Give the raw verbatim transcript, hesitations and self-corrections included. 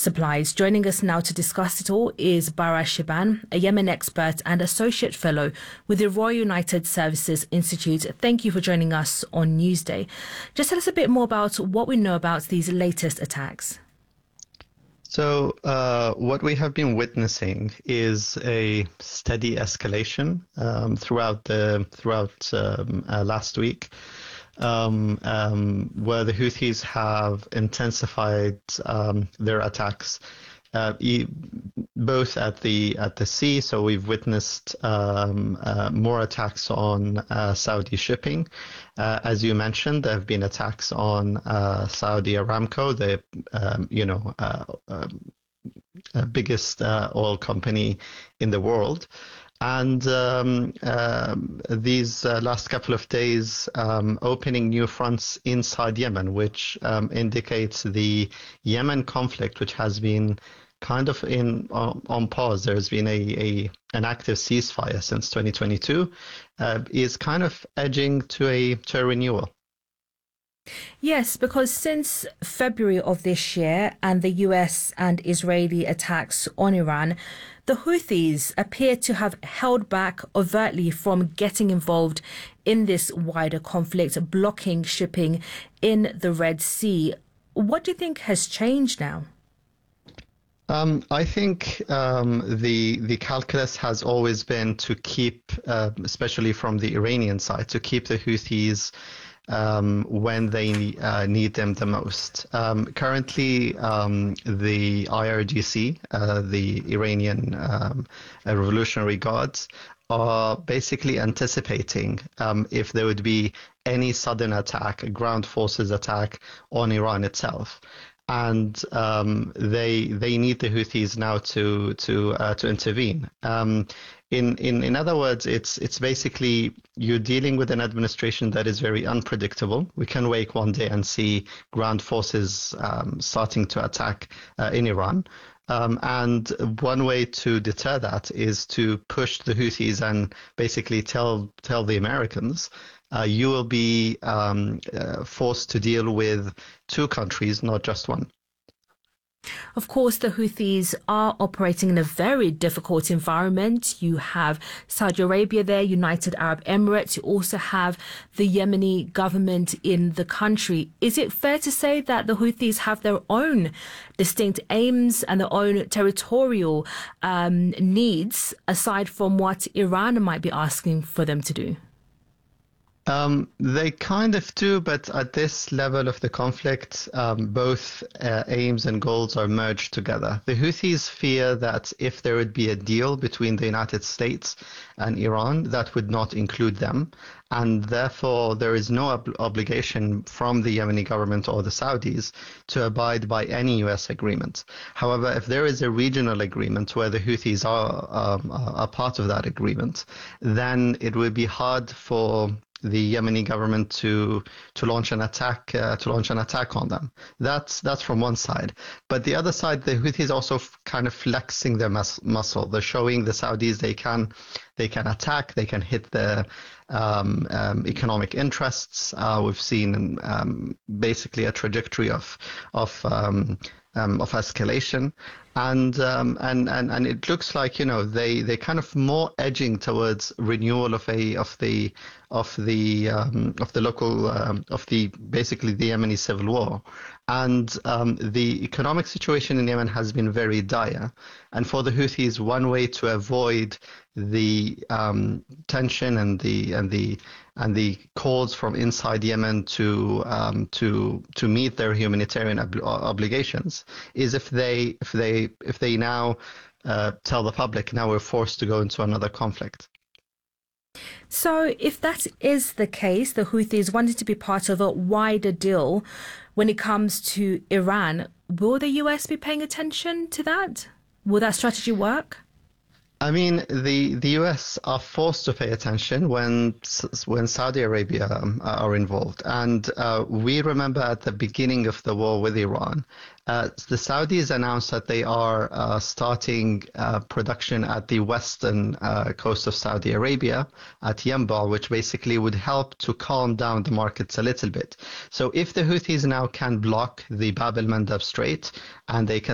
supplies. Joining us now to discuss it all is Bara Shiban, a Yemen expert and associate fellow with the Royal United Services Institute. Thank you for joining us on Newsday. Just tell us a bit more about what we know about these latest attacks. So uh, what we have been witnessing is a steady escalation um, throughout the throughout um, uh, last week, um, um, where the Houthis have intensified um, their attacks, uh, e- both at the at the sea. So we've witnessed um, uh, more attacks on uh, Saudi shipping. Uh, as you mentioned, there have been attacks on uh, Saudi Aramco, the um, you know uh, um, uh, biggest uh, oil company in the world, and um, uh, these uh, last couple of days um, opening new fronts inside Yemen, which um, indicates the Yemen conflict, which has been kind of in on, on pause. There's been a, a an active ceasefire since twenty twenty-two, uh, is kind of edging to a to a renewal. Yes, because since February of this year and the U S and Israeli attacks on Iran, the Houthis appear to have held back overtly from getting involved in this wider conflict, blocking shipping in the Red Sea. What do you think has changed now? Um, I think um, the the calculus has always been to keep, uh, especially from the Iranian side, to keep the Houthis um, when they uh, need them the most. Um, currently, um, the I R G C, uh, the Iranian um, uh, Revolutionary Guards, are basically anticipating um, if there would be any sudden attack, a ground forces attack on Iran itself. And um, they they need the Houthis now to to uh, to intervene. Um, in in in other words, it's it's basically you're dealing with an administration that is very unpredictable. We can wake one day and see ground forces um, starting to attack uh, in Iran. Um, and one way to deter that is to push the Houthis and basically tell tell the Americans, uh, you will be um, uh, forced to deal with two countries, not just one. Of course, the Houthis are operating in a very difficult environment. You have Saudi Arabia there, United Arab Emirates. You also have the Yemeni government in the country. Is it fair to say that the Houthis have their own distinct aims and their own territorial um, needs, aside from what Iran might be asking for them to do? Um, they kind of do, but at this level of the conflict, um, both uh, aims and goals are merged together. The Houthis fear that if there would be a deal between the United States and Iran, that would not include them. And therefore, there is no ob- obligation from the Yemeni government or the Saudis to abide by any U S agreement. However, if there is a regional agreement where the Houthis are, um, are part of that agreement, then it would be hard for the Yemeni government to to launch an attack uh, to launch an attack on them. That's that's from one side, but the other side, the Houthis also f- kind of flexing their mus- muscle. They're showing the Saudis they can they can attack, they can hit the um, um, economic interests. Uh, we've seen um, basically a trajectory of of um, um, of escalation. And, um, and and and it looks like, you know, they they kind of more edging towards renewal of a of the of the um, of the local um, of the basically the Yemeni civil war, and um, the economic situation in Yemen has been very dire. And for the Houthis, one way to avoid the um, tension and the and the and the calls from inside Yemen to um, to to meet their humanitarian ob- obligations is if they if they if they now uh, tell the public, now we're forced to go into another conflict. So if that is the case, the Houthis wanted to be part of a wider deal when it comes to Iran, will the U S be paying attention to that? Will that strategy work? I mean, the, the U S are forced to pay attention when when Saudi Arabia um, are involved. And uh, we remember at the beginning of the war with Iran, uh, the Saudis announced that they are uh, starting uh, production at the western uh, coast of Saudi Arabia, at Yanbu, which basically would help to calm down the markets a little bit. So if the Houthis now can block the Bab el-Mandab Strait and they can